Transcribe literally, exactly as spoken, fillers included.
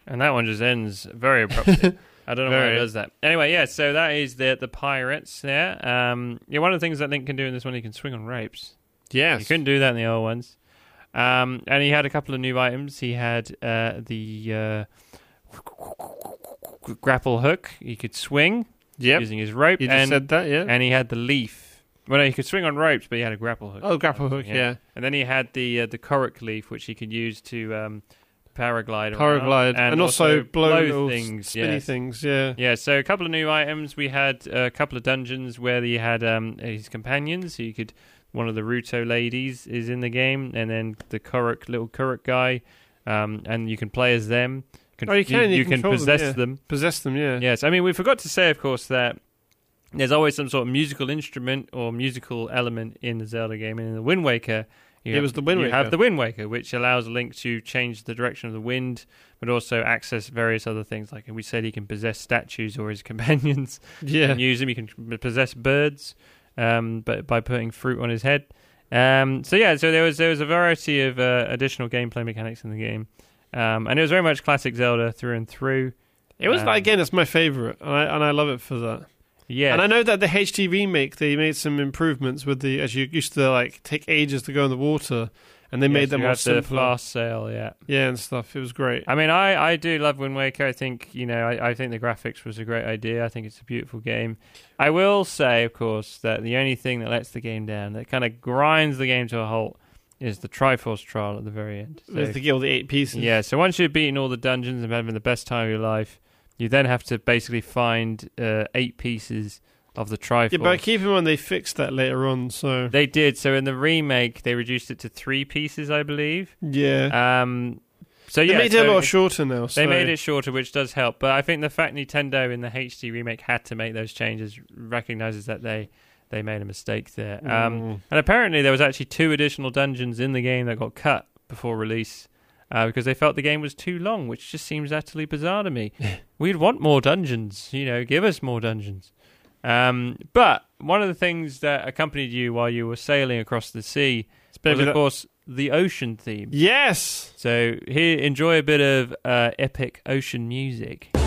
And that one just ends very abruptly. I don't know Very. why it does that. Anyway, yeah, so that is the the pirates there. Um, yeah, one of the things that Link can do in this one, he can swing on ropes. Yes. He couldn't do that in the old ones. Um, and he had a couple of new items. He had uh, the uh, grapple hook. He could swing Yep. using his rope. You just and, said that, yeah. and he had the leaf. Well, no, he could swing on ropes, but he had a grapple hook. Oh, grapple hook, yeah. yeah. And then he had the uh, the Korok leaf, which he could use to um, paraglide around. Paraglide. And, And, also, blow, blow little things. spinny Yes. things, yeah. Yeah, so a couple of new items. We had a couple of dungeons where he had um, his companions. So you could, one of the Ruto ladies is in the game, and then the Korok, little Korok guy, um, and you can play as them. Oh, you can. You, you can, can control possess them, yeah. them. Possess them, yeah. Yes, I mean, we forgot to say, of course, that there's always some sort of musical instrument or musical element in the Zelda game. And in the Wind Waker, you It have, was the Wind you Waker. have the Wind Waker, which allows Link to change the direction of the wind, but also access various other things. Like we said, he can possess statues or his companions Yeah. and use them. He can possess birds, um, but by putting fruit on his head. Um, so yeah, so there was there was a variety of uh, additional gameplay mechanics in the game, um, and it was very much classic Zelda through and through. It was, Um, like, again, it's my favourite, and I, and I love it for that. Yeah, And I know that the H D remake, they made some improvements with the, as you used to like take ages to go in the water, and they yes, made them you more had the simpler. fast sail. Yeah. Yeah, and stuff. It was great. I mean, I, I do love Wind Waker. I think, you know, I, I think the graphics was a great idea. I think it's a beautiful game. I will say, of course, that the only thing that lets the game down, that kind of grinds the game to a halt, is the Triforce trial at the very end. So, With the, all the eight pieces. yeah, so once you've beaten all the dungeons and having the best time of your life, you then have to basically find uh, eight pieces of the Triforce. Yeah, but keep in mind they fixed that later on, so... They did. So in the remake, they reduced it to three pieces, I believe. Yeah. Um, so they yeah, made so it a lot shorter now, so... They made it shorter, which does help. But I think the fact Nintendo in the H D remake had to make those changes recognizes that they, they made a mistake there. Um, Mm. and apparently there was actually two additional dungeons in the game that got cut before release uh, because they felt the game was too long, which just seems utterly bizarre to me. We'd want more dungeons. You know, give us more dungeons. Um, but one of the things that accompanied you while you were sailing across the sea was, of that- course, the ocean theme. Yes! So here, enjoy a bit of uh, epic ocean music.